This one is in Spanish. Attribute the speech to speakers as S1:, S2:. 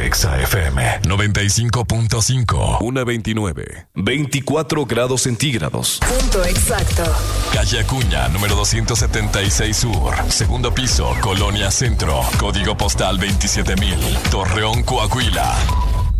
S1: Exa FM 95.5.
S2: 1:29. 24 grados centígrados.
S3: Punto exacto.
S1: Calle Acuña, número 276 Sur. Segundo piso, Colonia Centro. Código postal 27,000. Torreón, Coahuila.